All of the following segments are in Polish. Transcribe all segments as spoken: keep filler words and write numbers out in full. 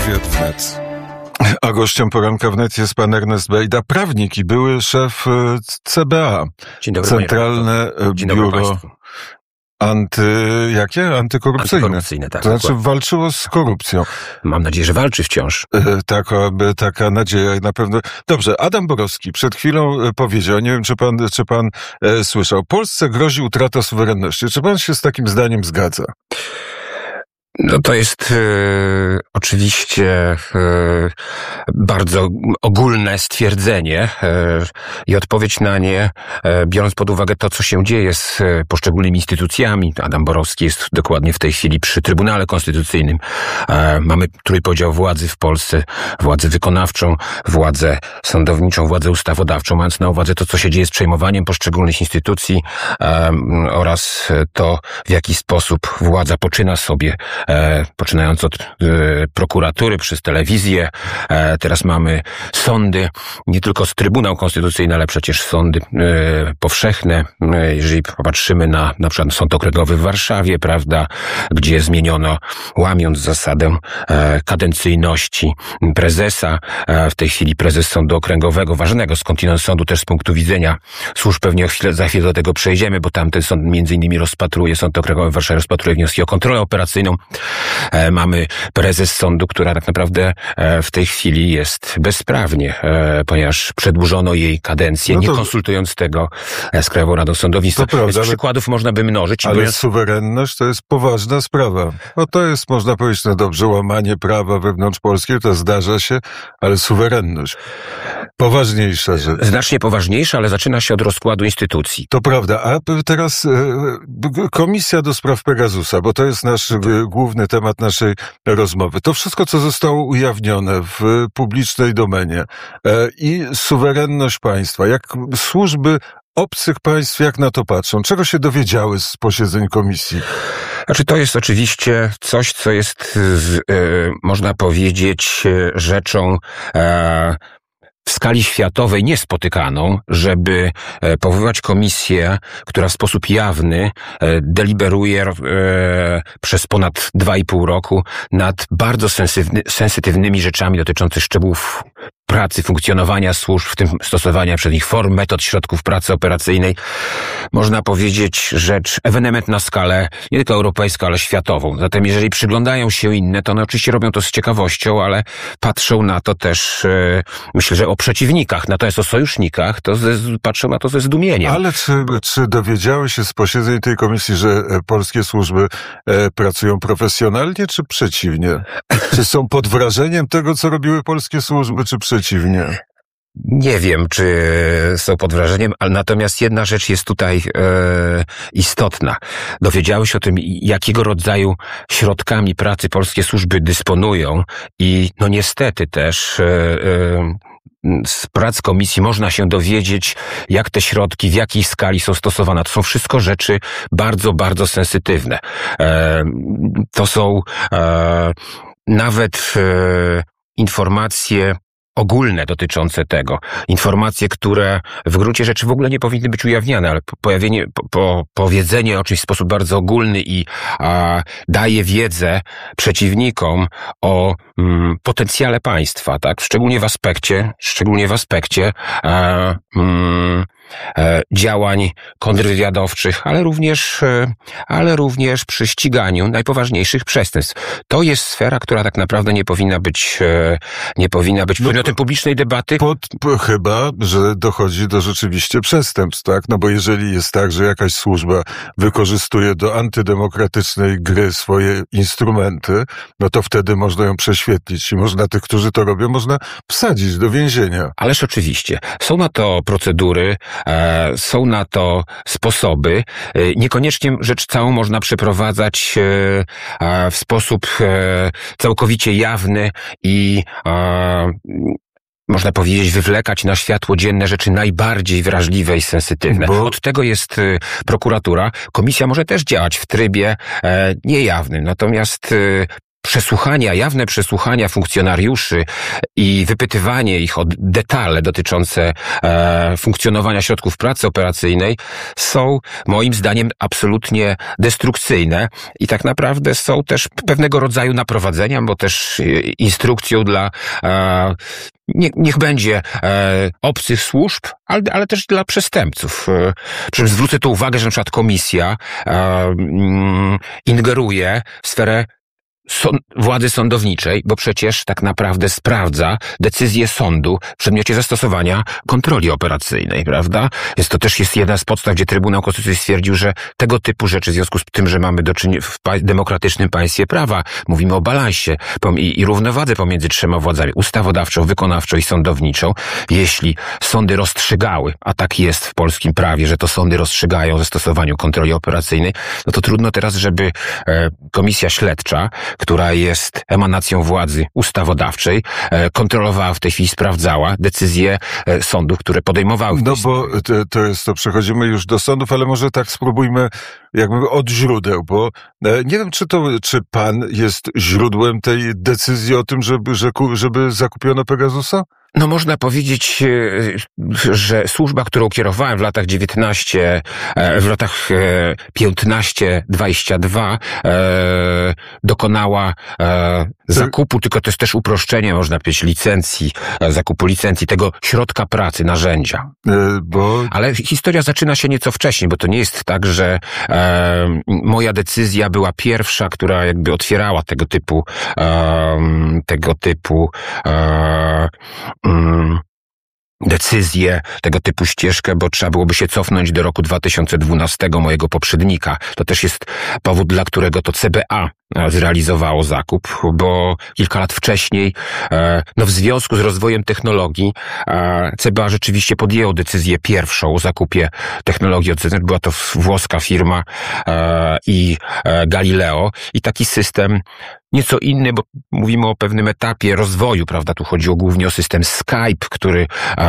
Wywiad wnet. A gościem poranka wnet jest pan Ernest Bejda, prawnik i były szef C B A. Dzień dobry, Centralne Dzień Biuro dobry Państwu. Anty... jakie? Antykorupcyjne. Antykorupcyjne, tak. To znaczy dokładnie. walczyło z korupcją. Mam nadzieję, że walczy wciąż. Taka, taka nadzieja na pewno. Dobrze, Adam Borowski przed chwilą powiedział, nie wiem czy pan, czy pan e, słyszał, Polsce grozi utrata suwerenności. Czy pan się z takim zdaniem zgadza? No to jest e, oczywiście e, bardzo ogólne stwierdzenie e, i odpowiedź na nie, e, biorąc pod uwagę to, co się dzieje z e, poszczególnymi instytucjami. Adam Borowski jest dokładnie w tej chwili przy Trybunale Konstytucyjnym. E, mamy trójpodział władzy w Polsce, władzę wykonawczą, władzę sądowniczą, władzę ustawodawczą, mając na uwadze to, co się dzieje z przejmowaniem poszczególnych instytucji e, oraz to, w jaki sposób władza poczyna sobie E, poczynając od e, prokuratury, przez telewizję. E, teraz mamy sądy, nie tylko z Trybunał Konstytucyjny, ale przecież sądy e, powszechne. E, jeżeli popatrzymy na na przykład Sąd Okręgowy w Warszawie, prawda, gdzie zmieniono, łamiąc zasadę e, kadencyjności prezesa, e, w tej chwili prezes Sądu Okręgowego, ważnego skądinąd sądu też z punktu widzenia służb, pewnie chwilę, za chwilę do tego przejdziemy, bo tamten sąd między innymi rozpatruje, Sąd Okręgowy w Warszawie rozpatruje wnioski o kontrolę operacyjną. E, mamy prezes sądu, która tak naprawdę e, w tej chwili jest bezprawnie, e, ponieważ przedłużono jej kadencję, no to, nie konsultując tego e, z Krajową Radą Sądownictwa. To prawda, Więc przykładów ale, można by mnożyć. Ale ponieważ... suwerenność to jest poważna sprawa. No to jest, można powiedzieć, no dobrze, łamanie prawa wewnątrz Polski, to zdarza się, ale suwerenność. Poważniejsza rzecz. Znacznie poważniejsza, ale zaczyna się od rozkładu instytucji. To prawda. A teraz e, Komisja do spraw Pegasusa, bo to jest nasz e, główny temat naszej rozmowy. To wszystko, co zostało ujawnione w publicznej domenie e, i suwerenność państwa, jak służby obcych państw, jak na to patrzą? Czego się dowiedziały z posiedzeń komisji? Znaczy, to jest oczywiście coś, co jest, e, można powiedzieć, rzeczą e, w skali światowej niespotykaną, żeby powoływać komisję, która w sposób jawny deliberuje przez ponad dwa i pół roku nad bardzo sensytywnymi rzeczami dotyczącymi szczegółów pracy, funkcjonowania służb, w tym stosowania przez nich form, metod, środków pracy operacyjnej. Można powiedzieć rzecz, ewenement na skalę nie tylko europejską, ale światową. Zatem jeżeli przyglądają się inne, to one oczywiście robią to z ciekawością, ale patrzą na to też, e, myślę, że o przeciwnikach, natomiast o sojusznikach, to ze, patrzą na to ze zdumieniem. Ale czy, czy dowiedziały się z posiedzeń tej komisji, że polskie służby e, pracują profesjonalnie, czy przeciwnie? Czy są pod wrażeniem tego, co robiły polskie służby, czy przeciwnie? Przeciwnie. Nie wiem, czy są pod wrażeniem, ale natomiast jedna rzecz jest tutaj e, istotna. Dowiedziały się o tym, jakiego rodzaju środkami pracy polskie służby dysponują i no niestety też e, e, z prac komisji można się dowiedzieć, jak te środki, w jakiej skali są stosowane. To są wszystko rzeczy bardzo, bardzo sensytywne. E, to są e, nawet e, informacje ogólne dotyczące tego. Informacje, które w gruncie rzeczy w ogóle nie powinny być ujawniane, ale pojawienie, po, po, powiedzenie o czymś w sposób bardzo ogólny i a, daje wiedzę przeciwnikom o mm, potencjale państwa, tak? Szczególnie w aspekcie, szczególnie w aspekcie a, mm, e, działań kontrwywiadowczych, ale również, e, ale również przy ściganiu najpoważniejszych przestępstw. To jest sfera, która tak naprawdę nie powinna być, e, nie powinna być przedmiotem publicznej debaty. Pod, po, chyba, że dochodzi do rzeczywiście przestępstw, tak? No bo jeżeli jest tak, że jakaś służba wykorzystuje do antydemokratycznej gry swoje instrumenty, no to wtedy można ją prześwietlić i można tych, którzy to robią, można wsadzić do więzienia. Ależ oczywiście. Są na to procedury, e, są na to sposoby. E, niekoniecznie rzecz całą można przeprowadzać e, w sposób e, całkowicie jawny i e, można powiedzieć, wywlekać na światło dzienne rzeczy najbardziej wrażliwe i sensytywne. Bo... Od tego jest y, prokuratura. Komisja może też działać w trybie e, niejawnym, natomiast y, przesłuchania, jawne przesłuchania funkcjonariuszy i wypytywanie ich o detale dotyczące e, funkcjonowania środków pracy operacyjnej są moim zdaniem absolutnie destrukcyjne i tak naprawdę są też pewnego rodzaju naprowadzeniem, bo też instrukcją dla e, nie, niech będzie e, obcych służb, ale, ale też dla przestępców. E, przy czym zwrócę tu uwagę, że na przykład komisja e, mm, ingeruje w sferę Sąd, władzy sądowniczej, bo przecież tak naprawdę sprawdza decyzję sądu w przedmiocie zastosowania kontroli operacyjnej, prawda? Jest to też jest jedna z podstaw, gdzie Trybunał Konstytucyjny stwierdził, że tego typu rzeczy, w związku z tym, że mamy do czynienia w pa- demokratycznym państwie prawa, mówimy o balansie i, i równowadze pomiędzy trzema władzami, ustawodawczą, wykonawczą i sądowniczą. Jeśli sądy rozstrzygały, a tak jest w polskim prawie, że to sądy rozstrzygają o zastosowaniu kontroli operacyjnej, no to trudno teraz, żeby e, komisja śledcza, która jest emanacją władzy ustawodawczej, kontrolowała w tej chwili, sprawdzała decyzje sądów, które podejmowały. No bo to, to jest to, przechodzimy już do sądów, ale może tak spróbujmy jakby od źródeł, bo nie wiem, czy to, czy pan jest źródłem tej decyzji o tym, żeby, żeby zakupiono Pegasusa? No można powiedzieć, że służba, którą kierowałem w latach dziewiętnaście, w latach piętnaście dwadzieścia dwa dokonała zakupu, tylko to jest też uproszczenie, można powiedzieć, licencji, zakupu licencji, tego środka pracy, narzędzia. Bo... Ale historia zaczyna się nieco wcześniej, bo to nie jest tak, że e, moja decyzja była pierwsza, która jakby otwierała tego typu e, tego typu e, mm, decyzję, tego typu ścieżkę, bo trzeba byłoby się cofnąć do roku dwa tysiące dwunastego, mojego poprzednika. To też jest powód, dla którego to C B A zrealizowało zakup, bo kilka lat wcześniej, no w związku z rozwojem technologii, C B A rzeczywiście podjęło decyzję pierwszą o zakupie technologii. Była to włoska firma i Galileo i taki system nieco inny, bo mówimy o pewnym etapie rozwoju, prawda? Tu chodziło głównie o system Skype, który,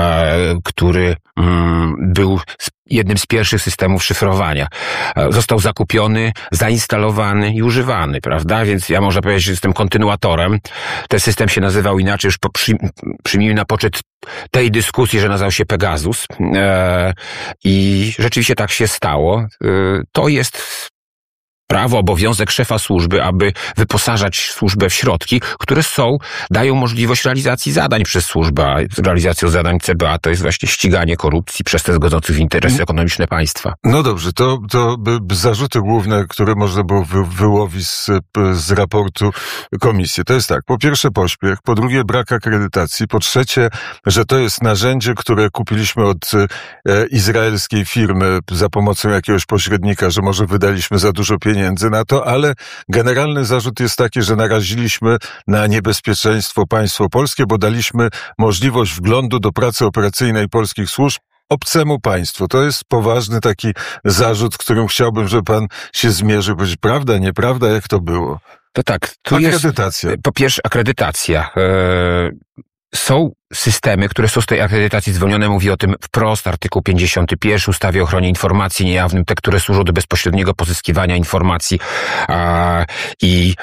który był jednym z pierwszych systemów szyfrowania. Został zakupiony, zainstalowany i używany, prawda? Więc ja można powiedzieć, że jestem kontynuatorem. Ten system się nazywał inaczej, już przy, przyjmijmy na poczet tej dyskusji, że nazywał się Pegasus. E, I rzeczywiście tak się stało. E, to jest prawo, obowiązek szefa służby, aby wyposażać służbę w środki, które są, dają możliwość realizacji zadań przez służbę. A realizacją zadań C B A to jest właśnie ściganie korupcji, przestępstw godzących w interesy ekonomiczne państwa. No dobrze, to, to by zarzuty główne, które można było wy, wyłowić z, z raportu komisji. To jest tak, po pierwsze pośpiech, po drugie brak akredytacji, po trzecie, że to jest narzędzie, które kupiliśmy od e, izraelskiej firmy za pomocą jakiegoś pośrednika, że może wydaliśmy za dużo pieniędzy na to, ale generalny zarzut jest taki, że naraziliśmy na niebezpieczeństwo państwo polskie, bo daliśmy możliwość wglądu do pracy operacyjnej polskich służb obcemu państwu. To jest poważny taki zarzut, z którym chciałbym, żeby pan się zmierzył. Powiedzieć, prawda, nieprawda, jak to było? To tak, tu akredytacja. Jest, po pierwsze, akredytacja. Yy... Są systemy, które są z tej akredytacji zwolnione, mówi o tym wprost artykuł pięćdziesiąty pierwszy ustawy o ochronie informacji niejawnym, te, które służą do bezpośredniego pozyskiwania informacji a, i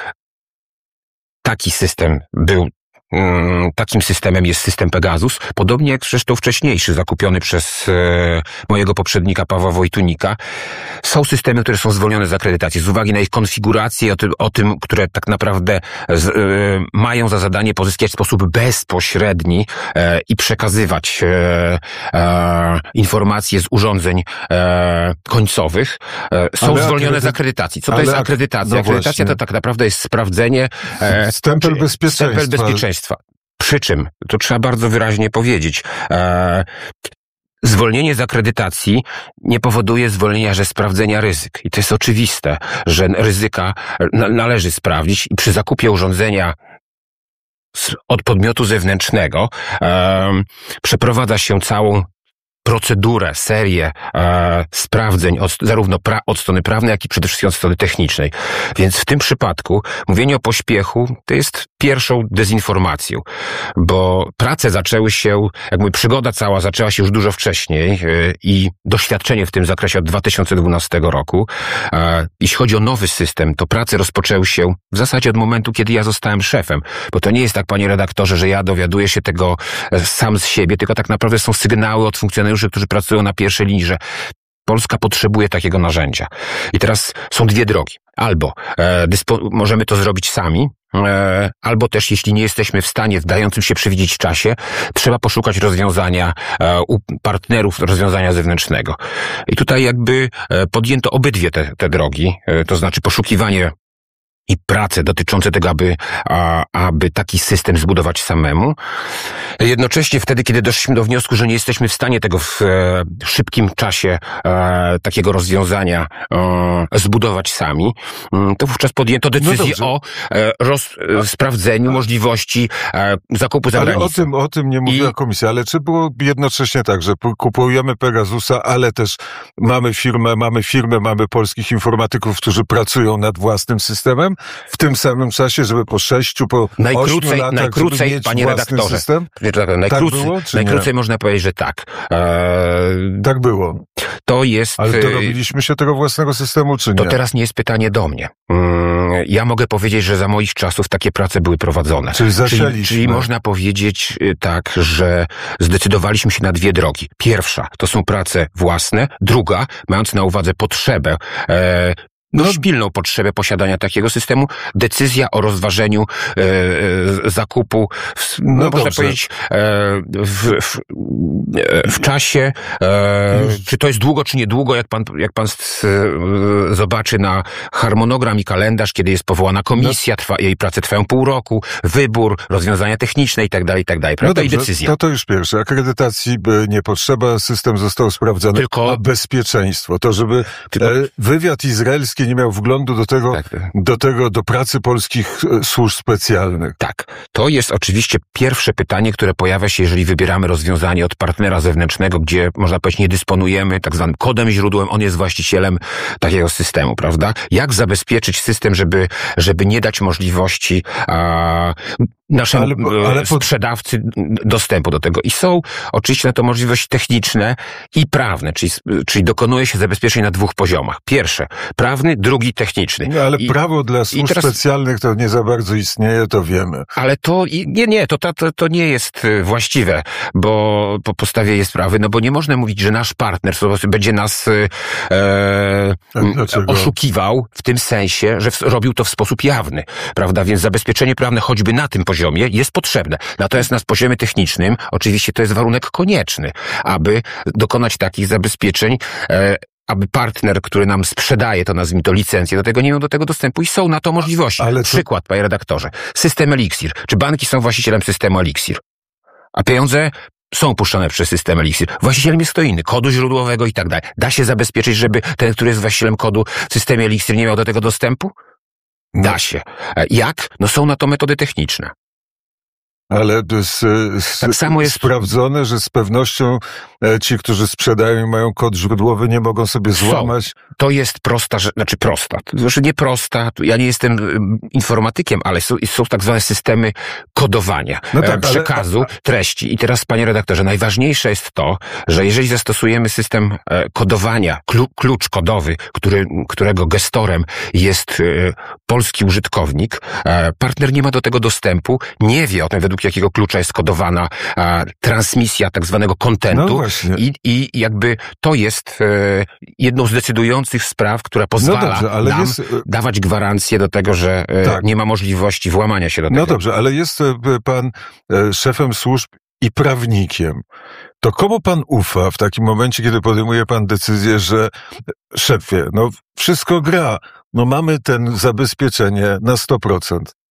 taki system był Takim systemem jest system Pegasus, podobnie jak zresztą wcześniejszy, zakupiony przez e, mojego poprzednika Pawła Wojtunika. Są systemy, które są zwolnione z akredytacji z uwagi na ich konfigurację, o tym, o tym które tak naprawdę z, e, mają za zadanie pozyskiwać w sposób bezpośredni e, i przekazywać e, e, informacje z urządzeń e, końcowych. E, są ale zwolnione akredyt... z akredytacji. Co to jest akredytacja? No akredytacja to tak naprawdę jest sprawdzenie... E, stempel bezpieczeństwa. Stempel bezpieczeństwa. Przy czym, to trzeba bardzo wyraźnie powiedzieć, e, zwolnienie z akredytacji nie powoduje zwolnienia ze sprawdzenia ryzyk. I to jest oczywiste, że ryzyka na, należy sprawdzić i przy zakupie urządzenia z, od podmiotu zewnętrznego e, przeprowadza się całą procedurę, serię e, sprawdzeń od, zarówno pra, od strony prawnej, jak i przede wszystkim od strony technicznej. Więc w tym przypadku mówienie o pośpiechu to jest pierwszą dezinformacją, bo prace zaczęły się, jak mówię, przygoda cała zaczęła się już dużo wcześniej e, i doświadczenie w tym zakresie od dwa tysiące dwunastego roku. E, jeśli chodzi o nowy system, to prace rozpoczęły się w zasadzie od momentu, kiedy ja zostałem szefem, bo to nie jest tak, panie redaktorze, że ja dowiaduję się tego sam z siebie, tylko tak naprawdę są sygnały od funkcjonariuszy, którzy pracują na pierwszej linii, że Polska potrzebuje takiego narzędzia. I teraz są dwie drogi. Albo e, dyspo- możemy to zrobić sami, e, albo też, jeśli nie jesteśmy w stanie w dającym się przewidzieć czasie, trzeba poszukać rozwiązania e, u partnerów, rozwiązania zewnętrznego. I tutaj jakby e, podjęto obydwie te, te drogi, e, to znaczy poszukiwanie i prace dotyczące tego, aby, a, aby taki system zbudować samemu. Jednocześnie wtedy, kiedy doszliśmy do wniosku, że nie jesteśmy w stanie tego w e, szybkim czasie e, takiego rozwiązania e, zbudować sami, e, to wówczas podjęto decyzję no o e, roz, e, sprawdzeniu możliwości e, zakupu za granicą. Ale o tym, o tym nie mówiła I... komisja, ale czy było jednocześnie tak, że kupujemy Pegasusa, ale też mamy firmę, mamy firmę, mamy polskich informatyków, którzy pracują nad własnym systemem, w tym samym czasie, żeby po sześciu, po najkrócej, ośmiu latach, najkrócej, mieć panie redaktorze, system? Najkrócej, tak było, najkrócej można powiedzieć, że tak. Eee, tak było. To jest... Ale dorobiliśmy się tego własnego systemu, czy nie? To teraz nie jest pytanie do mnie. Ja mogę powiedzieć, że za moich czasów takie prace były prowadzone. Czyli zasialiśmy. Czyli, czyli można powiedzieć tak, że zdecydowaliśmy się na dwie drogi. Pierwsza to są prace własne, druga, mając na uwadze potrzebę e, No, no, pilną potrzebę posiadania takiego systemu, decyzja o rozważeniu e, e, zakupu, w, no, no można powiedzieć, e, w, w, w czasie, e, czy to jest długo, czy niedługo, jak pan, jak pan s, e, zobaczy na harmonogram i kalendarz, kiedy jest powołana komisja, trwa, jej prace trwają pół roku, wybór, rozwiązania techniczne i tak dalej, i tak dalej, prawda? No dobrze, i decyzja. No to już pierwsze. Akredytacji nie potrzeba, system został sprawdzony. Tylko, a bezpieczeństwo, to żeby tylko, e, wywiad izraelski nie miał wglądu do tego, tak, tak. do tego, do pracy polskich służb specjalnych. Tak. To jest oczywiście pierwsze pytanie, które pojawia się, jeżeli wybieramy rozwiązanie od partnera zewnętrznego, gdzie, można powiedzieć, nie dysponujemy tak zwanym kodem źródłem, on jest właścicielem takiego systemu, prawda? Jak zabezpieczyć system, żeby, żeby nie dać możliwości a, naszemu ale, ale pod... sprzedawcy dostępu do tego. I są oczywiście na to możliwości techniczne i prawne, czyli, czyli dokonuje się zabezpieczeń na dwóch poziomach. Pierwsze, prawny, drugi techniczny. No, ale I, prawo dla służb teraz... specjalnych to nie za bardzo istnieje, to wiemy. Ale to, nie, nie, to, to, to nie jest właściwe, bo po podstawie sprawy, no bo nie można mówić, że nasz partner będzie nas e, oszukiwał w tym sensie, że robił to w sposób jawny, prawda? Więc zabezpieczenie prawne choćby na tym poziomie jest potrzebne. Natomiast na poziomie technicznym oczywiście to jest warunek konieczny, aby dokonać takich zabezpieczeń, e, aby partner, który nam sprzedaje, to nazwijmy to licencję, do tego nie miał do tego dostępu i są na to możliwości. Ale to... Przykład, panie redaktorze. System Elixir. Czy banki są właścicielem systemu Elixir? A pieniądze są puszczane przez system Elixir. Właścicielem jest kto inny, kodu źródłowego i tak dalej. Da się zabezpieczyć, żeby ten, który jest właścicielem kodu w systemie Elixir, nie miał do tego dostępu? Da się. Jak? No są na to metody techniczne. Ale z, z, tak samo jest sprawdzone, że z pewnością ci, którzy sprzedają i mają kod źródłowy, nie mogą sobie złamać. Są. To jest prosta, znaczy prosta, to znaczy nie prosta, ja nie jestem informatykiem, ale są, są tak zwane systemy kodowania, no tak, przekazu, ale... treści. I teraz, panie redaktorze, najważniejsze jest to, że jeżeli zastosujemy system kodowania, klucz kodowy, który, którego gestorem jest polski użytkownik, partner nie ma do tego dostępu, nie wie o tym, według jakiego klucza jest kodowana a, transmisja tak zwanego kontentu no i, i jakby to jest e, jedną z decydujących spraw, która pozwala no dobrze, ale nam jest... dawać gwarancję do tego, że e, tak. nie ma możliwości włamania się do tego. No dobrze, ale jest pan e, szefem służb i prawnikiem. To komu pan ufa w takim momencie, kiedy podejmuje pan decyzję, że szefie, no wszystko gra, no mamy ten zabezpieczenie na sto procent.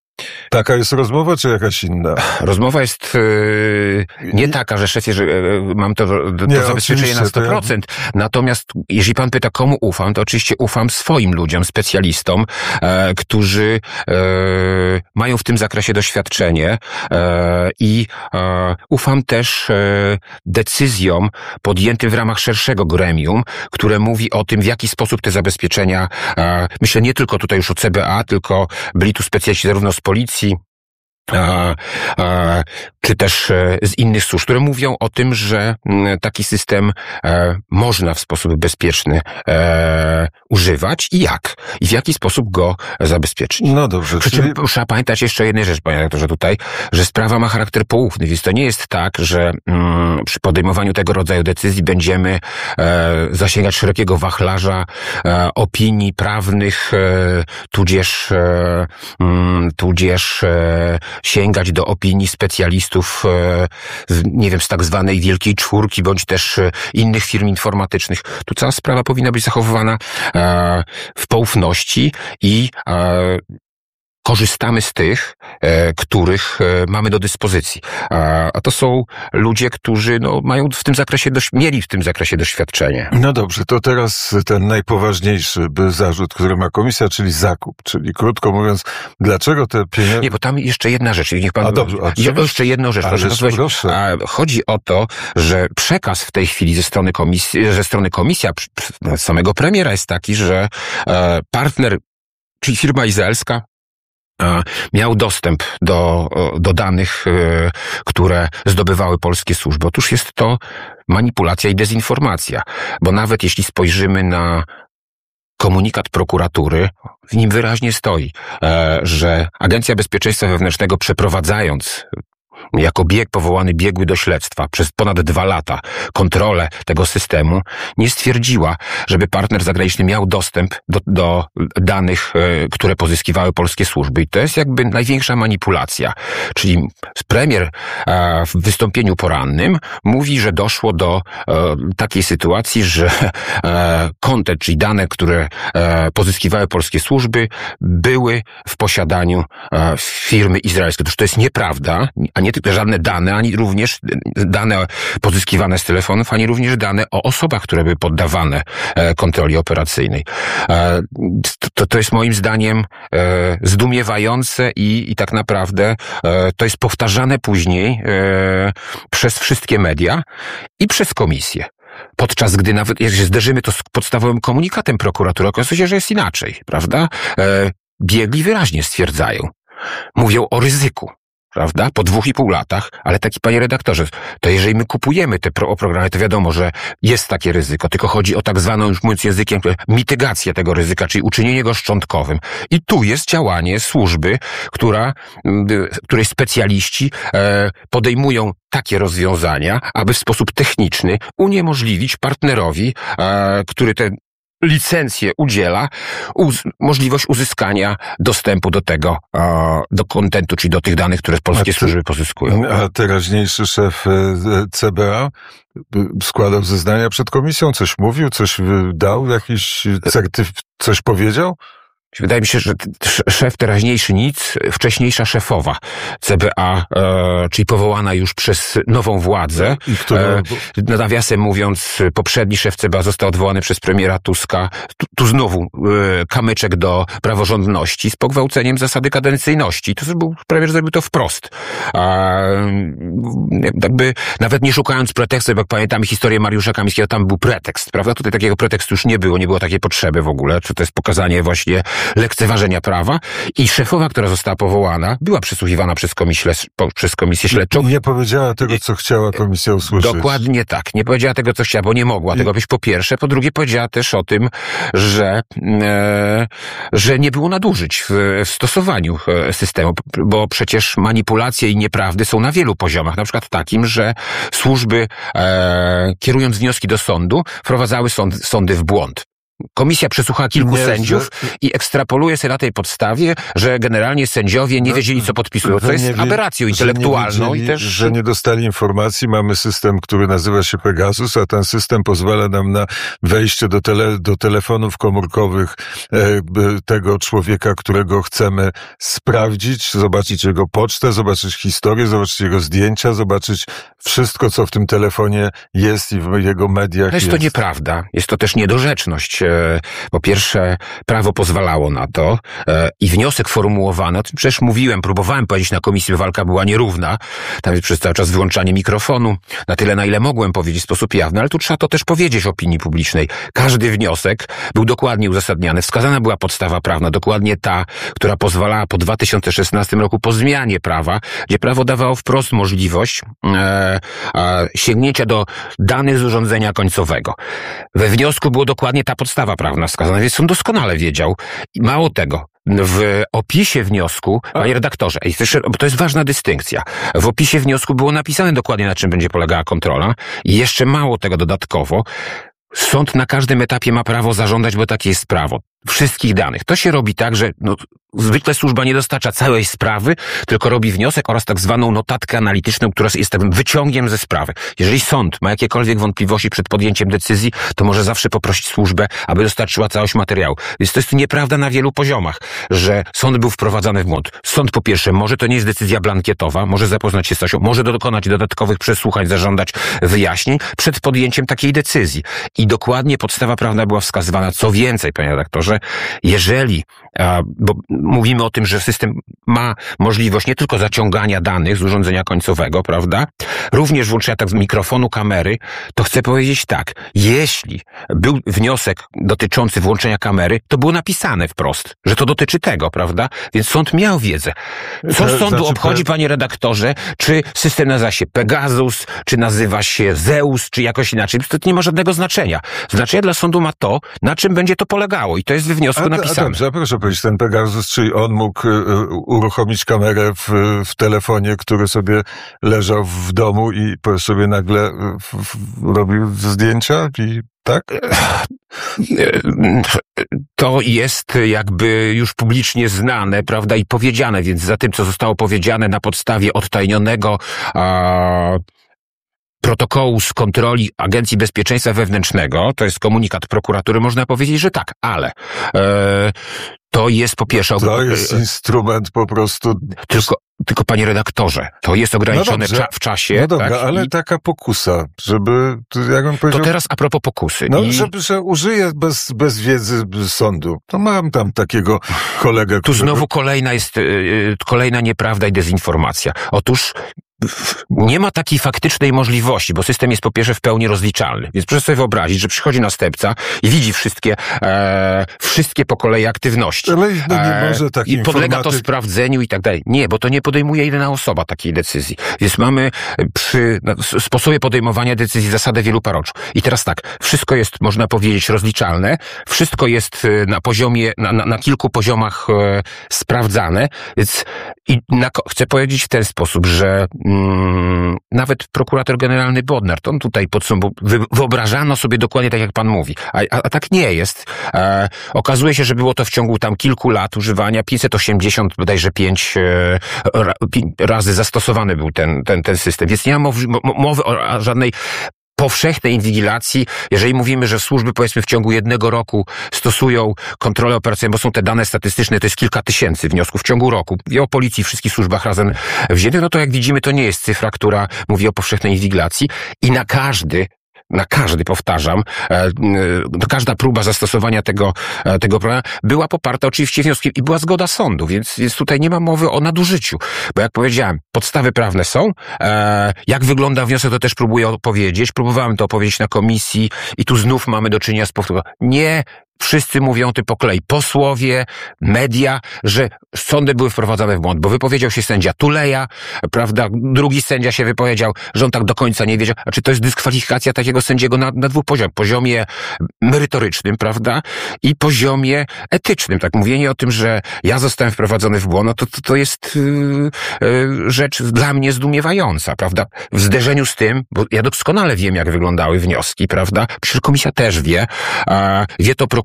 Taka jest rozmowa, czy jakaś inna? Rozmowa jest yy, nie taka, że szefie, że yy, mam to, to nie, zabezpieczenie na sto procent. Ja... Natomiast jeżeli pan pyta, komu ufam, to oczywiście ufam swoim ludziom, specjalistom, e, którzy e, mają w tym zakresie doświadczenie e, i e, ufam też e, decyzjom podjętym w ramach szerszego gremium, które mówi o tym, w jaki sposób te zabezpieczenia, e, myślę nie tylko tutaj już o C B A, tylko byli tu specjaliści zarówno z policji, A, a, czy też z innych służb, które mówią o tym, że taki system e, można w sposób bezpieczny e, używać i jak? I w jaki sposób go zabezpieczyć? No dobrze. Przy czym czyli... trzeba pamiętać jeszcze jednej rzecz, panie redaktorze, tutaj, że sprawa ma charakter poufny, więc to nie jest tak, że mm, przy podejmowaniu tego rodzaju decyzji będziemy e, zasięgać szerokiego wachlarza e, opinii prawnych, e, tudzież, e, mm, tudzież e, sięgać do opinii specjalistów, nie wiem, z tak zwanej Wielkiej Czwórki, bądź też innych firm informatycznych. Tu cała sprawa powinna być zachowywana w poufności i korzystamy z tych, e, których e, mamy do dyspozycji. A, a to są ludzie, którzy no, mają w tym zakresie, dość, mieli w tym zakresie doświadczenie. No dobrze, to teraz ten najpoważniejszy zarzut, który ma komisja, czyli zakup. Czyli krótko mówiąc, dlaczego te pieniądze... Nie, bo tam jeszcze jedna rzecz. Niech pan... A dobrze, a jeszcze jedną rzecz. Ależ, proszę, proszę. A, chodzi o to, że przekaz w tej chwili ze strony komisji, ze strony komisja samego premiera jest taki, że e, partner, czyli firma izraelska, miał dostęp do, do danych, które zdobywały polskie służby. Otóż jest to manipulacja i dezinformacja, bo nawet jeśli spojrzymy na komunikat prokuratury, w nim wyraźnie stoi, że Agencja Bezpieczeństwa Wewnętrznego, przeprowadzając jako bieg powołany biegły do śledztwa przez ponad dwa lata kontrolę tego systemu, nie stwierdziła, żeby partner zagraniczny miał dostęp do, do danych, e, które pozyskiwały polskie służby. I to jest jakby największa manipulacja. Czyli premier e, w wystąpieniu porannym mówi, że doszło do e, takiej sytuacji, że e, content, czyli dane, które e, pozyskiwały polskie służby, były w posiadaniu e, firmy izraelskiej. Otóż to jest nieprawda, a nie tylko żadne dane, ani również dane pozyskiwane z telefonów, ani również dane o osobach, które były poddawane kontroli operacyjnej. To, to jest moim zdaniem zdumiewające i, i tak naprawdę to jest powtarzane później przez wszystkie media i przez komisję. Podczas gdy nawet, jak się zderzymy to z podstawowym komunikatem prokuratury, okazuje się, że jest inaczej, prawda? Biegli wyraźnie stwierdzają, mówią o ryzyku. Prawda? Po dwóch i pół latach, ale taki, panie redaktorze, to jeżeli my kupujemy te pro- programy, to wiadomo, że jest takie ryzyko, tylko chodzi o tak zwaną, już mówiąc językiem, mitygację tego ryzyka, czyli uczynienie go szczątkowym. I tu jest działanie służby, która, której specjaliści e, podejmują takie rozwiązania, aby w sposób techniczny uniemożliwić partnerowi, e, który ten licencję udziela, uz, możliwość uzyskania dostępu do tego, e, do kontentu, czyli do tych danych, które polskie służby pozyskują. A teraźniejszy szef C B A składał zeznania przed komisją, coś mówił, coś dał, jakiś certyf, coś powiedział? Wydaje mi się, że szef teraźniejszy nic, wcześniejsza szefowa C B A, e, czyli powołana już przez nową władzę. I która... e, nawiasem mówiąc, poprzedni szef C B A został odwołany przez premiera Tuska. Tu, tu znowu e, kamyczek do praworządności z pogwałceniem zasady kadencyjności. To był, premier zrobił to wprost. A, jakby nawet nie szukając pretekstu, jak pamiętamy historię Mariusza Kamińskiego, tam był pretekst, prawda? Tutaj takiego pretekstu już nie było, nie było takiej potrzeby w ogóle. Czy to jest pokazanie właśnie lekceważenia prawa i szefowa, która została powołana, była przesłuchiwana przez komisję, przez komisję śledczą. Nie powiedziała tego, co chciała komisja usłyszeć. Dokładnie tak. Nie powiedziała tego, co chciała, bo nie mogła tego być, po pierwsze. Po drugie, powiedziała też o tym, że, e, że nie było nadużyć w, w stosowaniu systemu, bo przecież manipulacje i nieprawdy są na wielu poziomach. Na przykład takim, że służby, e, kierując wnioski do sądu, wprowadzały sąd, sądy w błąd. Komisja przesłuchała kilku nie, sędziów że... i ekstrapoluje sobie na tej podstawie, że generalnie sędziowie nie wiedzieli, co podpisują. Co jest wie... aberracją intelektualną. Wiedzieli, i też... że nie dostali informacji. Mamy system, który nazywa się Pegasus, a ten system pozwala nam na wejście do, tele, do telefonów komórkowych e, tego człowieka, którego chcemy sprawdzić, zobaczyć jego pocztę, zobaczyć historię, zobaczyć jego zdjęcia, zobaczyć wszystko, co w tym telefonie jest i w jego mediach jest. Jest to nieprawda. Jest to też niedorzeczność. Po pierwsze, prawo pozwalało na to i wniosek formułowany, o tym przecież mówiłem, próbowałem powiedzieć na komisji, by walka była nierówna. Tam jest przez cały czas wyłączanie mikrofonu, na tyle, na ile mogłem powiedzieć w sposób jawny, ale tu trzeba to też powiedzieć opinii publicznej. Każdy wniosek był dokładnie uzasadniany. Wskazana była podstawa prawna, dokładnie ta, która pozwalała po dwa tysiące szesnastym roku po zmianie prawa, gdzie prawo dawało wprost możliwość e, e, sięgnięcia do danych z urządzenia końcowego. We wniosku było dokładnie ta podstawa prawna wskazana, więc on doskonale wiedział. I mało tego, w opisie wniosku, panie redaktorze, bo to jest ważna dystynkcja, w opisie wniosku było napisane dokładnie, na czym będzie polegała kontrola i jeszcze mało tego dodatkowo, sąd na każdym etapie ma prawo zażądać, bo takie jest prawo, wszystkich danych. To się robi tak, że no, zwykle służba nie dostarcza całej sprawy, tylko robi wniosek oraz tak zwaną notatkę analityczną, która jest takim wyciągiem ze sprawy. Jeżeli sąd ma jakiekolwiek wątpliwości przed podjęciem decyzji, to może zawsze poprosić służbę, aby dostarczyła całość materiału. Więc to jest nieprawda na wielu poziomach, że sąd był wprowadzany w błąd. Sąd po pierwsze, może to nie jest decyzja blankietowa, może zapoznać się z coś, może dokonać dodatkowych przesłuchań, zażądać wyjaśnień przed podjęciem takiej decyzji. I dokładnie podstawa prawna była wskazywana. Co więcej, panie redaktorze, jeżeli, bo mówimy o tym, że system ma możliwość nie tylko zaciągania danych z urządzenia końcowego, prawda, również włączenia tak z mikrofonu, kamery, to chcę powiedzieć tak, jeśli był wniosek dotyczący włączenia kamery, to było napisane wprost, że to dotyczy tego, prawda, więc sąd miał wiedzę. Co z sądu znaczy, obchodzi, panie redaktorze, czy system nazywa się Pegasus, czy nazywa się Zeus, czy jakoś inaczej, to nie ma żadnego znaczenia. Znaczenie dla sądu ma to, na czym będzie to polegało i to jest we wniosku a, napisane. A dobrze, proszę powiedzieć, ten Pegasus, czyli on mógł uruchomić kamerę w, w telefonie, który sobie leżał w domu i sobie nagle w, w, robił zdjęcia i tak? To jest jakby już publicznie znane, prawda, i powiedziane, więc za tym, co zostało powiedziane na podstawie odtajnionego a, protokołu z kontroli Agencji Bezpieczeństwa Wewnętrznego, to jest komunikat prokuratury, można powiedzieć, że tak, ale e, to jest po pierwsze... To jest instrument po prostu... Tylko, tylko panie redaktorze, to jest ograniczone no cza- w czasie. No dobra, tak? ale I... taka pokusa, żeby, jak on powiedział... To teraz a propos pokusy. No, I... żeby, że użyję bez, bez wiedzy sądu. To mam tam takiego kolegę, Tu którego... znowu kolejna jest, yy, kolejna nieprawda i dezinformacja. Otóż nie ma takiej faktycznej możliwości, bo system jest po pierwsze w pełni rozliczalny. Więc proszę sobie wyobrazić, że przychodzi następca i widzi wszystkie, e, wszystkie po kolei aktywności. Ale no nie może taki I podlega informatyk... to sprawdzeniu i tak dalej. Nie, bo to nie podejmuje jedna osoba takiej decyzji. Więc mamy przy sposobie podejmowania decyzji zasadę wielu paroczu. I teraz tak, wszystko jest, można powiedzieć, rozliczalne. Wszystko jest na poziomie, na, na, na kilku poziomach e, sprawdzane. Więc i na, chcę powiedzieć w ten sposób, że Mm, nawet prokurator generalny Bodnar, to on tutaj podsumował, wyobrażano sobie dokładnie tak, jak pan mówi, a, a, a tak nie jest. E, okazuje się, że było to w ciągu tam kilku lat używania, pięćset osiemdziesiąt bodajże pięć e, ra, pi, razy zastosowany był ten, ten, ten system, więc nie ma mowy, mowy o żadnej powszechnej inwigilacji, jeżeli mówimy, że służby powiedzmy w ciągu jednego roku stosują kontrolę operacyjną, bo są te dane statystyczne, to jest kilka tysięcy wniosków w ciągu roku. I o policji, wszystkich służbach razem wziętych, no to jak widzimy, to nie jest cyfra, która mówi o powszechnej inwigilacji i na każdy Na każdy, powtarzam, e, każda próba zastosowania tego, e, tego programu była poparta oczywiście wnioskiem i była zgoda sądu, więc, więc tutaj nie ma mowy o nadużyciu. Bo jak powiedziałem, podstawy prawne są. E, jak wygląda wniosek, to też próbuję opowiedzieć. Próbowałem to opowiedzieć na komisji i tu znów mamy do czynienia z powtórką. Nie wszyscy mówią ty po kolei, posłowie, media, że sądy były wprowadzane w błąd, bo wypowiedział się sędzia Tuleja, prawda, drugi sędzia się wypowiedział, że on tak do końca nie wiedział, a czy to jest dyskwalifikacja takiego sędziego na, na dwóch poziomach, poziomie merytorycznym, prawda, i poziomie etycznym, tak, mówienie o tym, że ja zostałem wprowadzony w błąd, no to, to, to jest yy, yy, rzecz dla mnie zdumiewająca, prawda, w zderzeniu z tym, bo ja doskonale wiem, jak wyglądały wnioski, prawda, przecież komisja też wie, a wie to prokurator,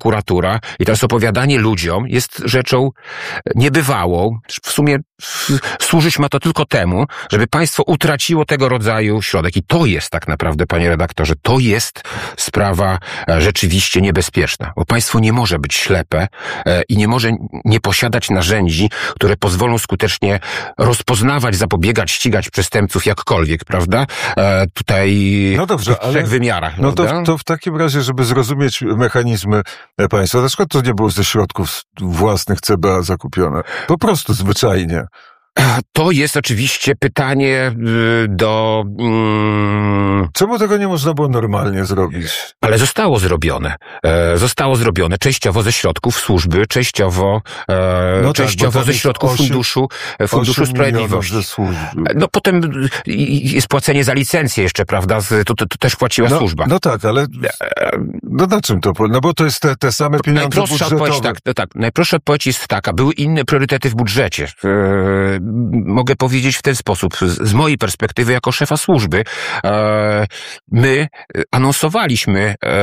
prokuratura i teraz opowiadanie ludziom jest rzeczą niebywałą. W sumie służyć ma to tylko temu, żeby państwo utraciło tego rodzaju środek. I to jest tak naprawdę, panie redaktorze, to jest sprawa rzeczywiście niebezpieczna, bo państwo nie może być ślepe i nie może nie posiadać narzędzi, które pozwolą skutecznie rozpoznawać, zapobiegać, ścigać przestępców jakkolwiek, prawda? Tutaj no dobrze, w trzech ale, wymiarach. No to, to w takim razie, żeby zrozumieć mechanizmy państwa, na przykład to nie było ze środków własnych C B A zakupione. Po prostu zwyczajnie. To jest oczywiście pytanie do... Mm, Czemu tego nie można było normalnie zrobić? Ale zostało zrobione. E, zostało zrobione częściowo ze środków służby, częściowo, e, no częściowo tak, ze środków osiem, funduszu, funduszu Sprawiedliwości. No potem jest płacenie za licencję jeszcze, prawda? To, to, to też płaciła no, służba. No tak, ale no na czym to? No bo to jest te, te same pieniądze najprostsza budżetowe. Odpowiedź, tak, no tak, najprostsza odpowiedź jest taka. Były inne priorytety w budżecie. E, mogę powiedzieć w ten sposób. Z, z mojej perspektywy jako szefa służby e, my anonsowaliśmy, e,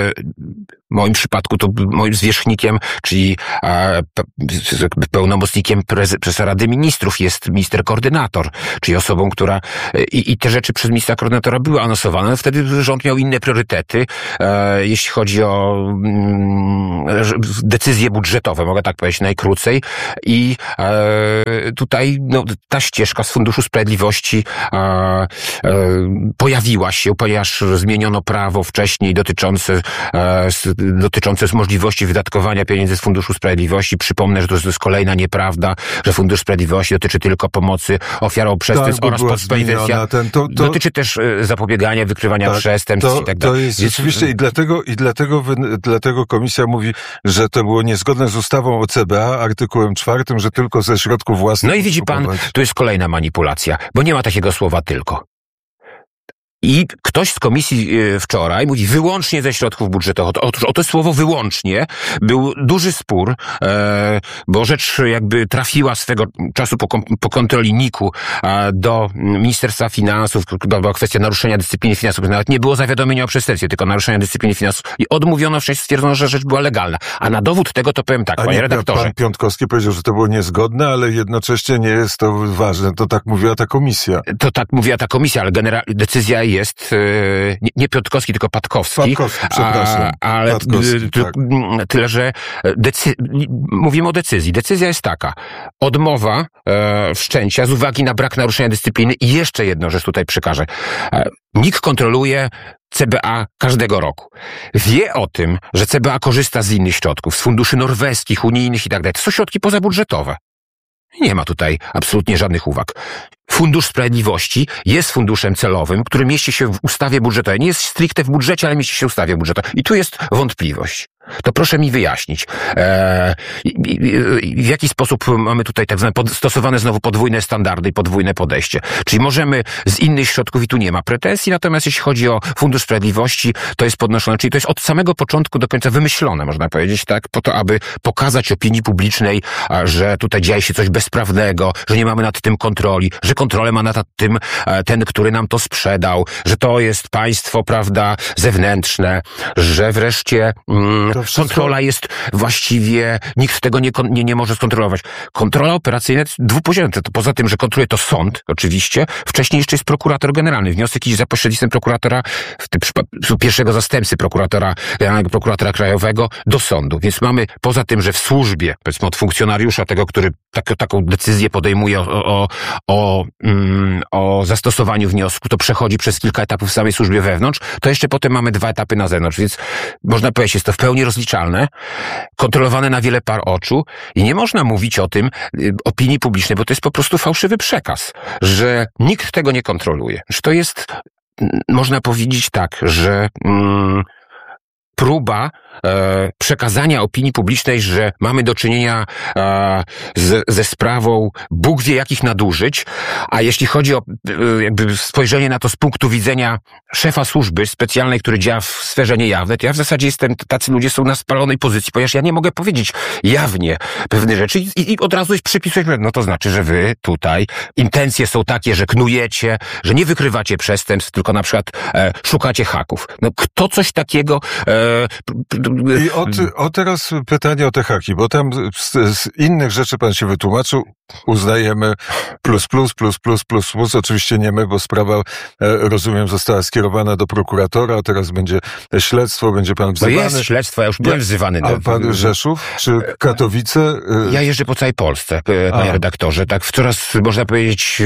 w moim przypadku to moim zwierzchnikiem, czyli e, pełnomocnikiem prez, przez Rady Ministrów jest minister koordynator, czyli osobą, która i, i te rzeczy przez ministra koordynatora były anonsowane. Wtedy rząd miał inne priorytety, e, jeśli chodzi o mm, decyzje budżetowe, mogę tak powiedzieć najkrócej. I e, tutaj no, ta ścieżka z Funduszu Sprawiedliwości e, e, pojawiła się, ponieważ zmieniono prawo wcześniej dotyczące, e, dotyczące możliwości wydatkowania pieniędzy z Funduszu Sprawiedliwości. Przypomnę, że to jest kolejna nieprawda, że Fundusz Sprawiedliwości dotyczy tylko pomocy ofiarom przestępstw tak, oraz podpenitencja. Ten, to, to, dotyczy też e, zapobiegania, wykrywania tak, przestępstw to, i tak dalej. To jest Więc, rzeczywiście i dlatego, i dlatego, dlatego komisja mówi, że to było niezgodne z ustawą o C B A, artykułem czwartym, że tylko ze środków własnych. No i widzi pan, tu jest kolejna manipulacja, bo nie ma takiego słowa tylko. I ktoś z komisji wczoraj mówi wyłącznie ze środków budżetowych. Otóż o to słowo wyłącznie był duży spór, e, bo rzecz jakby trafiła swego czasu po, po kontroli N I K-u e, do Ministerstwa Finansów. To była kwestia naruszenia dyscypliny finansów. Nawet nie było zawiadomienia o przestępstwie, tylko naruszenia dyscypliny finansów. I odmówiono, wcześniej stwierdzono, że rzecz była legalna. A na dowód tego to powiem tak, A panie nie, redaktorze. Pan Piątkowski powiedział, że to było niezgodne, ale jednocześnie nie jest to ważne. To tak mówiła ta komisja. To tak mówiła ta komisja, ale genera- decyzja jest e, nie, nie Piotkowski, tylko Patkowski. Patkowski, przepraszam. A, ale Patkowski, ty, tak. tyle, że decy- mówimy o decyzji. Decyzja jest taka. Odmowa e, wszczęcia z uwagi na brak naruszenia dyscypliny i jeszcze jedno rzecz tutaj przekażę. E, N I K kontroluje C B A każdego roku. Wie o tym, że C B A korzysta z innych środków, z funduszy norweskich, unijnych i tak dalej. To są środki pozabudżetowe. Nie ma tutaj absolutnie żadnych uwag. Fundusz Sprawiedliwości jest funduszem celowym, który mieści się w ustawie budżetowej. Nie jest stricte w budżecie, ale mieści się w ustawie budżetowej. I tu jest wątpliwość. To proszę mi wyjaśnić, eee, w jaki sposób mamy tutaj tak zwane pod, stosowane znowu podwójne standardy i podwójne podejście. Czyli możemy z innych środków i tu nie ma pretensji, natomiast jeśli chodzi o Fundusz Sprawiedliwości, to jest podnoszone, czyli to jest od samego początku do końca wymyślone, można powiedzieć, tak, po to, aby pokazać opinii publicznej, że tutaj dzieje się coś bezprawnego, że nie mamy nad tym kontroli, że kontrolę ma nad tym ten, który nam to sprzedał, że to jest państwo, prawda, zewnętrzne, że wreszcie mm, wszystko... kontrola jest właściwie, nikt tego nie, nie, nie może skontrolować. Kontrola operacyjna jest dwupoziomowa. To poza tym, że kontroluje to sąd, oczywiście, wcześniej jeszcze jest prokurator generalny. Wniosek idzie za pośrednictwem prokuratora, w tym przypadku pierwszego zastępcy prokuratora, generalnego prokuratora krajowego do sądu. Więc mamy, poza tym, że w służbie, powiedzmy od funkcjonariusza, tego, który tak, taką decyzję podejmuje o, o, o, mm, o zastosowaniu wniosku, to przechodzi przez kilka etapów w samej służbie wewnątrz, to jeszcze potem mamy dwa etapy na zewnątrz. Więc można powiedzieć, jest to w pełni rozliczalne, kontrolowane na wiele par oczu i nie można mówić o tym y, opinii publicznej, bo to jest po prostu fałszywy przekaz, że nikt tego nie kontroluje. Że to jest, y, można powiedzieć tak, że y, próba e, przekazania opinii publicznej, że mamy do czynienia e, z, ze sprawą Bóg wie jakich nadużyć, a jeśli chodzi o e, jakby spojrzenie na to z punktu widzenia szefa służby specjalnej, który działa w sferze niejawnej, to ja w zasadzie jestem, tacy ludzie są na spalonej pozycji, ponieważ ja nie mogę powiedzieć jawnie pewne rzeczy i, i od razu jest przypisać, no to znaczy, że wy tutaj intencje są takie, że knujecie, że nie wykrywacie przestępstw, tylko na przykład e, szukacie haków. No kto coś takiego e, I o, ty, o teraz pytanie o te haki, bo tam z, z innych rzeczy pan się wytłumaczył, uznajemy plus, plus, plus, plus, plus, plus. Oczywiście nie my, bo sprawa, rozumiem, została skierowana do prokuratora, a teraz będzie śledztwo, będzie pan wzywany. No jest śledztwo, ja już byłem wzywany. A pan Rzeszów czy Katowice? Ja jeżdżę po całej Polsce, panie a. redaktorze, tak w coraz, można powiedzieć,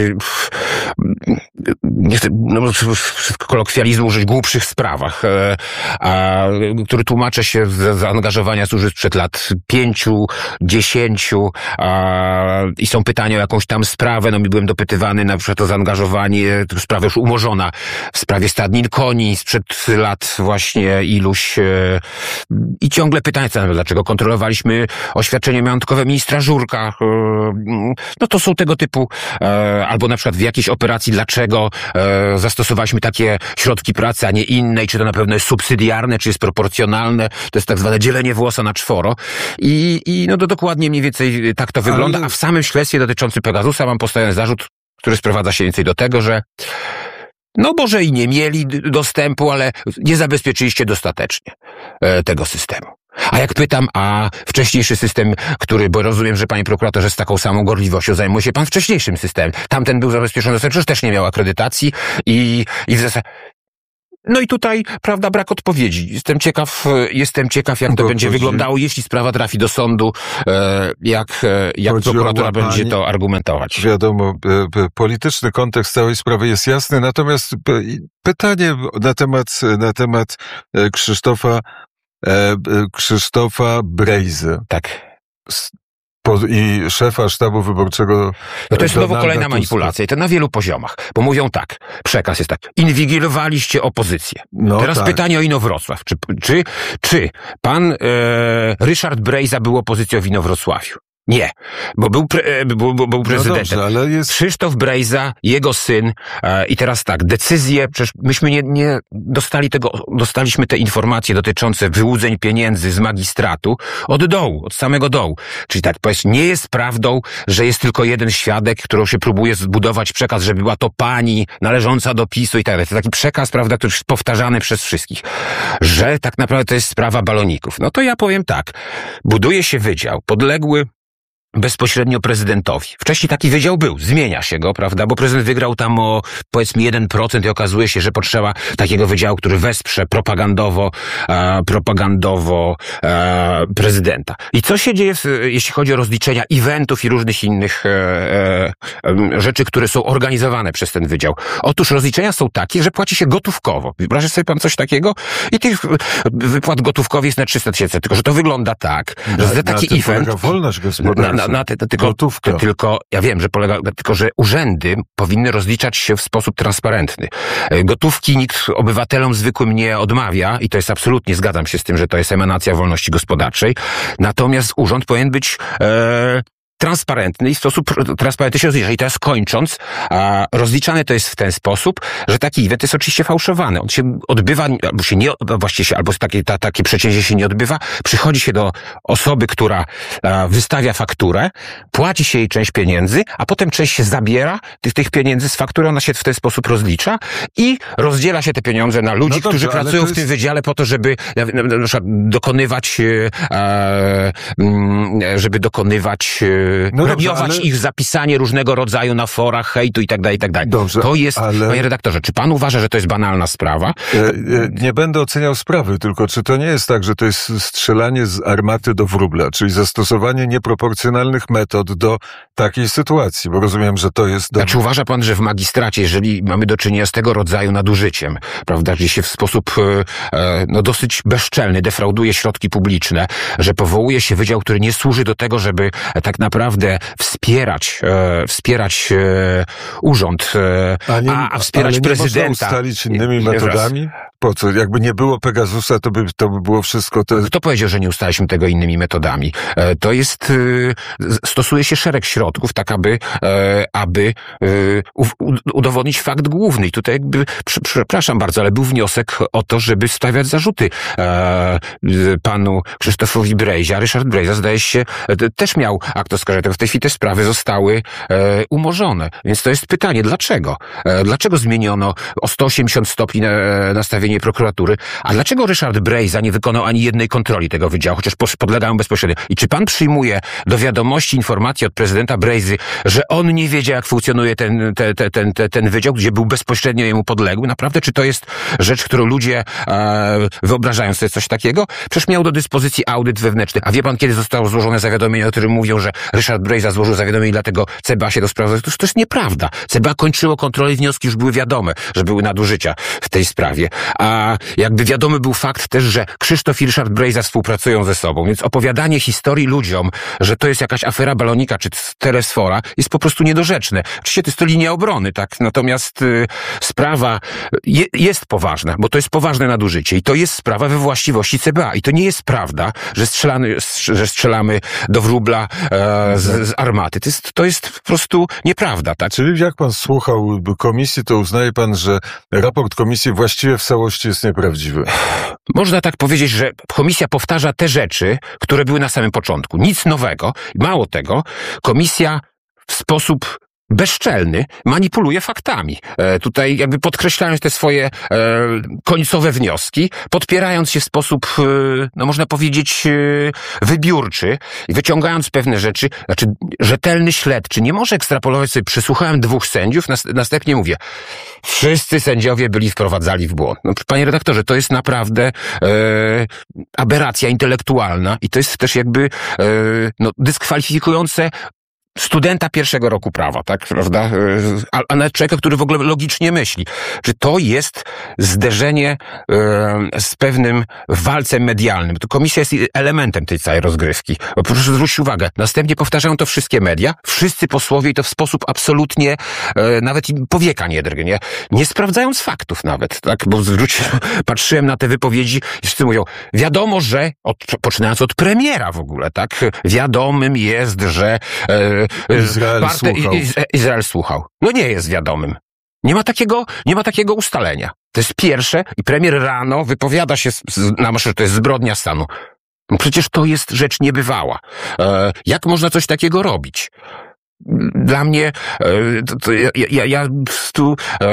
nie chcę no, kolokwializmu użyć, głupszych sprawach, a, który tłumaczę się z zaangażowania służby sprzed lat pięciu, dziesięciu a, i są pytania o jakąś tam sprawę, no mi byłem dopytywany na przykład o zaangażowanie, sprawa już umorzona w sprawie stadnin koni sprzed lat właśnie iluś e, i ciągle pytania, dlaczego kontrolowaliśmy oświadczenie majątkowe ministra Żurka, e, no to są tego typu, e, albo na przykład w jakiejś operacji, dlaczego e, zastosowaliśmy takie środki pracy, a nie inne i czy to na pewno jest subsydiarne, czy jest proporcjonalne, to jest tak zwane dzielenie włosa na czworo i, i no to dokładnie mniej więcej tak to wygląda, a w samym śledztwie dotyczącym Pegasusa mam postawiony zarzut, który sprowadza się więcej do tego, że no może i nie mieli dostępu, ale nie zabezpieczyliście dostatecznie e, tego systemu. A jak pytam, a wcześniejszy system, który, bo rozumiem, że panie prokuratorze z taką samą gorliwością zajmuje się pan wcześniejszym systemem. Tamten był zabezpieczony dostęp, przecież też nie miał akredytacji i, i w zasadzie... No i tutaj, prawda, brak odpowiedzi. Jestem ciekaw, jestem ciekaw, jak to bo będzie chodzi... wyglądało, jeśli sprawa trafi do sądu, jak, jak prokuratura będzie to argumentować. Wiadomo, polityczny kontekst całej sprawy jest jasny, natomiast pytanie na temat, na temat Krzysztofa, Krzysztofa Brejzy. Tak. I szefa sztabu wyborczego. No to jest znowu kolejna manipulacja i to na wielu poziomach, bo mówią tak, przekaz jest tak, inwigilowaliście opozycję. No Teraz tak. pytanie o Inowrocław. Czy, czy, czy pan e, Ryszard Brejza był opozycją w Inowrocławiu? Nie, bo był, pre, był, był prezydentem. No dobrze, ale jest... Krzysztof Brejza, jego syn e, i teraz tak, decyzje, przecież myśmy nie, nie dostali tego, dostaliśmy te informacje dotyczące wyłudzeń pieniędzy z magistratu od dołu, od samego dołu. Czyli tak, powiedz, nie jest prawdą, że jest tylko jeden świadek, którą się próbuje zbudować przekaz, że była to pani należąca do PiSu i tak dalej. To taki przekaz, prawda, który jest powtarzany przez wszystkich, że tak naprawdę to jest sprawa baloników. No to ja powiem tak, buduje się wydział podległy bezpośrednio prezydentowi. Wcześniej taki wydział był, zmienia się go, prawda, bo prezydent wygrał tam o powiedzmy jeden procent i okazuje się, że potrzeba takiego wydziału, który wesprze propagandowo, e, propagandowo e, prezydenta. I co się dzieje, jeśli chodzi o rozliczenia eventów i różnych innych e, e, rzeczy, które są organizowane przez ten wydział? Otóż rozliczenia są takie, że płaci się gotówkowo. Wyobraź sobie pan coś takiego? I tych wypłat gotówkowych jest na trzysta tysięcy, tylko że to wygląda tak, że za taki event... wolność gospodarcza. Na, na te, to tylko, to tylko, ja wiem, że polega, tylko że urzędy powinny rozliczać się w sposób transparentny. Gotówki nikt obywatelom zwykłym nie odmawia i to jest absolutnie, zgadzam się z tym, że to jest emanacja wolności gospodarczej. Natomiast urząd powinien być e, transparentny i w sposób transparentny się rozlicza. I teraz kończąc, a rozliczane to jest w ten sposób, że taki event jest oczywiście fałszowany. On się odbywa, albo się nie, właściwie się, albo takie, ta, takie przedsięwzięcie się nie odbywa. Przychodzi się do osoby, która a, wystawia fakturę, płaci się jej część pieniędzy, a potem część się zabiera tych, tych pieniędzy z faktury, ona się w ten sposób rozlicza i rozdziela się te pieniądze na ludzi, no dobrze, którzy pracują jest... w tym wydziale po to, żeby na, na, na przykład dokonywać, e, żeby dokonywać no premiować dobrze, ale... ich zapisanie różnego rodzaju na forach, hejtu i tak dalej, i tak dalej. Dobrze, to jest, ale... panie redaktorze, czy pan uważa, że to jest banalna sprawa? E, e, nie będę oceniał sprawy, tylko czy to nie jest tak, że to jest strzelanie z armaty do wróbla, czyli zastosowanie nieproporcjonalnych metod do takiej sytuacji, bo rozumiem, że to jest... Do... Znaczy uważa pan, że w magistracie, jeżeli mamy do czynienia z tego rodzaju nadużyciem, prawda, gdzie się w sposób e, no dosyć bezczelny defrauduje środki publiczne, że powołuje się wydział, który nie służy do tego, żeby e, tak naprawdę wspierać, e, wspierać e, urząd, e, a, nie, a, a wspierać ale prezydenta. Nie można ustalić innymi metodami? Po co? Jakby nie było Pegasusa, to by, to by było wszystko... To... Kto powiedział, że nie ustaliśmy tego innymi metodami? E, to jest... E, stosuje się szereg środków, tak aby, e, aby e, u, udowodnić fakt główny. I tutaj jakby, pr, przepraszam bardzo, ale był wniosek o to, żeby stawiać zarzuty e, panu Krzysztofowi Brejzie. A Ryszard Brejza, zdaje się, e, też miał akt oskarżenia. W tej chwili te sprawy zostały e, umorzone. Więc to jest pytanie, dlaczego? E, dlaczego zmieniono o sto osiemdziesiąt stopni na, nastawienie opinię prokuratury. A dlaczego Ryszard Brejza nie wykonał ani jednej kontroli tego wydziału, chociaż podlegają bezpośrednio? I czy pan przyjmuje do wiadomości informacje od prezydenta Brejzy, że on nie wiedział, jak funkcjonuje ten, ten, ten, ten, ten wydział, gdzie był bezpośrednio jemu podległy? Naprawdę, czy to jest rzecz, którą ludzie e, wyobrażają sobie coś takiego? Przecież miał do dyspozycji audyt wewnętrzny. A wie pan, kiedy zostało złożone zawiadomienie, o którym mówią, że Ryszard Brejza złożył zawiadomienie, dlatego C B A się do sprawy... To, to jest nieprawda. C B A kończyło kontrolę i wnioski już były wiadome, że były nadużycia w tej sprawie. A jakby wiadomy był fakt też, że Krzysztof i Ryszard Brejza współpracują ze sobą, więc opowiadanie historii ludziom, że to jest jakaś afera balonika czy telesfora, jest po prostu niedorzeczne. Oczywiście to jest to linia obrony, tak? Natomiast y, sprawa je, jest poważna, bo to jest poważne nadużycie i to jest sprawa we właściwości C B A. I to nie jest prawda, że, strzelamy, że strzelamy do wróbla e, z, z armaty. To jest, to jest po prostu nieprawda, tak? Czyli jak pan słuchał komisji, to uznaje pan, że raport komisji właściwie w całości jest nieprawdziwy? Można tak powiedzieć, że komisja powtarza te rzeczy, które były na samym początku. Nic nowego. Mało tego, komisja w sposób bezczelny manipuluje faktami. E, tutaj jakby podkreślając te swoje e, końcowe wnioski, podpierając się w sposób, e, no można powiedzieć, e, wybiórczy i wyciągając pewne rzeczy, znaczy rzetelny śledczy nie może ekstrapolować sobie, przysłuchałem dwóch sędziów, nas, następnie mówię, wszyscy sędziowie byli wprowadzali w błąd. No, panie redaktorze, to jest naprawdę e, aberracja intelektualna i to jest też jakby e, no, dyskwalifikujące studenta pierwszego roku prawa, tak, prawda? A, a nawet człowieka, który w ogóle logicznie myśli. Czy to jest zderzenie e, z pewnym walcem medialnym? To komisja jest elementem tej całej rozgrywki. Bo proszę zwrócić uwagę, następnie powtarzają to wszystkie media, wszyscy posłowie i to w sposób absolutnie e, nawet powieka nie drgnie, nie sprawdzając faktów nawet, tak? Bo zwróć, patrzyłem na te wypowiedzi i wszyscy mówią, wiadomo, że, od, poczynając od premiera w ogóle, tak? Wiadomym jest, że e, Izrael Parte, słuchał. Izrael słuchał. No nie jest wiadomym. Nie ma takiego, nie ma takiego ustalenia. To jest pierwsze i premier rano wypowiada się z, z, na że to jest zbrodnia stanu. No przecież to jest rzecz niebywała. E, jak można coś takiego robić? Dla mnie, to, to ja, ja, ja tu, e,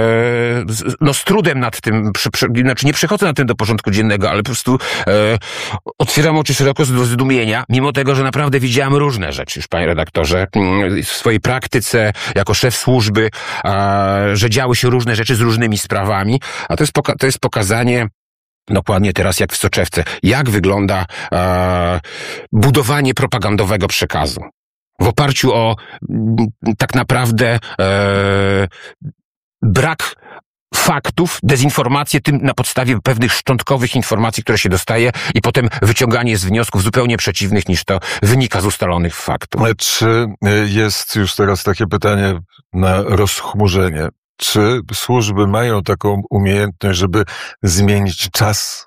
no z trudem nad tym, przy, przy, znaczy nie przechodzę nad tym do porządku dziennego, ale po prostu e, otwieram oczy szeroko z zdumienia, mimo tego, że naprawdę widziałem różne rzeczy już, panie redaktorze, w swojej praktyce, jako szef służby, e, że działy się różne rzeczy z różnymi sprawami, a to jest, poka- to jest pokazanie, dokładnie teraz jak w soczewce, jak wygląda e, budowanie propagandowego przekazu. W oparciu o tak naprawdę e, brak faktów, dezinformację, tym na podstawie pewnych szczątkowych informacji, które się dostaje i potem wyciąganie z wniosków zupełnie przeciwnych niż to wynika z ustalonych faktów. Czy jest już teraz takie pytanie na rozchmurzenie? Czy służby mają taką umiejętność, żeby zmienić czas?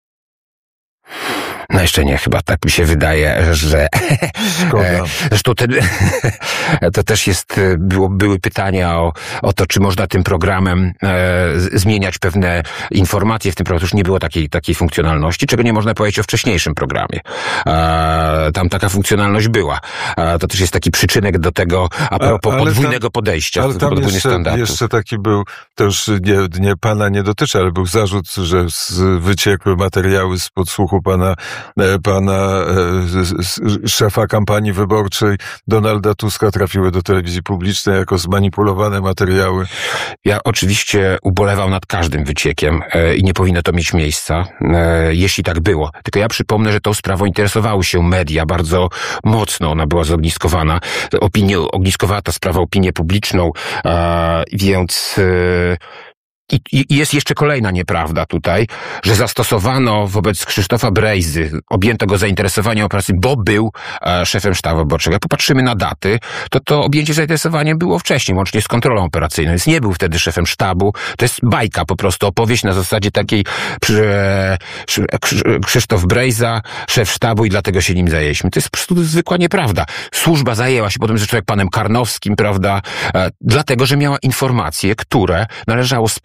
No jeszcze nie, chyba tak mi się wydaje, że... Szkoda. Zresztą ten, to też jest, było, były pytania o, o to, czy można tym programem e, zmieniać pewne informacje w tym programie. Już nie było takiej, takiej funkcjonalności, czego nie można powiedzieć o wcześniejszym programie. E, tam taka funkcjonalność była. E, to też jest taki przyczynek do tego, a propos a, podwójnego tam, podejścia. Ale tam jeszcze, jeszcze taki był, to już nie, nie pana nie dotyczy, ale był zarzut, że z, wyciekły materiały z podsłuchu pana pana szefa kampanii wyborczej Donalda Tuska trafiły do telewizji publicznej jako zmanipulowane materiały. Ja oczywiście ubolewam nad każdym wyciekiem i nie powinno to mieć miejsca, jeśli tak było. Tylko ja przypomnę, że tą sprawą interesowały się media bardzo mocno. Ona była zogniskowana. Opinię, ogniskowała ta sprawa opinię publiczną, więc... I, I jest jeszcze kolejna nieprawda tutaj, że zastosowano wobec Krzysztofa Brejzy, objęto go zainteresowaniem operacji, bo był e, szefem sztabu wyborczego. Jak popatrzymy na daty, to to objęcie zainteresowaniem było wcześniej, łącznie z kontrolą operacyjną, więc nie był wtedy szefem sztabu. To jest bajka, po prostu opowieść na zasadzie takiej e, Krzysztof Brejza, szef sztabu i dlatego się nim zajęliśmy. To jest po prostu zwykła nieprawda. Służba zajęła się potem ze człowiekiem panem Karnowskim, prawda, e, dlatego, że miała informacje, które należało sprawdzić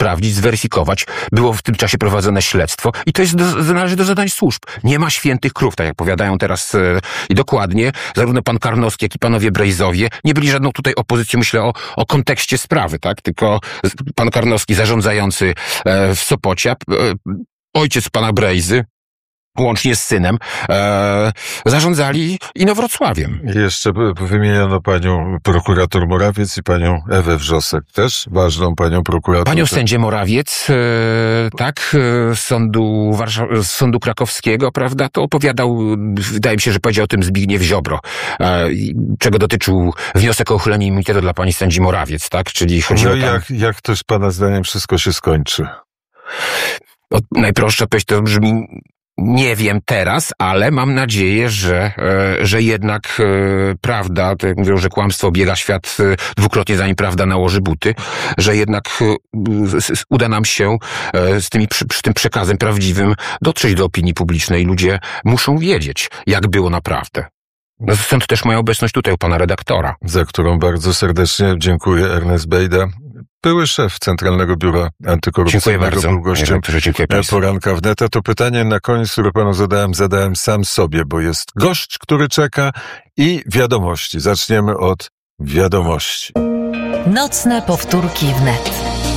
sprawdzić, zweryfikować. Było w tym czasie prowadzone śledztwo i to jest do, należy do zadań służb. Nie ma świętych krów, tak jak powiadają teraz e, i dokładnie. Zarówno pan Karnowski, jak i panowie Brejzowie nie byli żadną tutaj opozycją, myślę o, o kontekście sprawy, tak? Tylko pan Karnowski zarządzający e, w Sopocie, e, ojciec pana Brejzy, łącznie z synem, e, zarządzali Inowrocławiem. Jeszcze wymieniono panią prokurator Morawiec i panią Ewę Wrzosek, też ważną panią prokurator. Panią sędzię Morawiec, e, tak, e, z sądu, Warszaw- z sądu krakowskiego, prawda, to opowiadał, wydaje mi się, że powiedział o tym Zbigniew Ziobro, e, czego dotyczył wniosek o uchylenie immunitetu dla pani sędzi Morawiec, tak, czyli chodziło No tam... jak, jak też pana zdaniem wszystko się skończy? No, najprostsze odpowiedź to brzmi... Nie wiem teraz, ale mam nadzieję, że, że jednak prawda, to jak mówią, że kłamstwo obiega świat dwukrotnie, zanim prawda nałoży buty, że jednak uda nam się z, tymi, z tym przekazem prawdziwym dotrzeć do opinii publicznej. Ludzie muszą wiedzieć, jak było naprawdę. Stąd też moja obecność tutaj u pana redaktora. Za którą bardzo serdecznie dziękuję. Ernest Bejda, były szef Centralnego Biura Antykorupcyjnego. Dziękuję bardzo. Był gościem Dziękuję poranka wnet. To pytanie na koniec, które panu zadałem, zadałem sam sobie, bo jest gość, który czeka i wiadomości. Zaczniemy od wiadomości. Nocne powtórki wnet.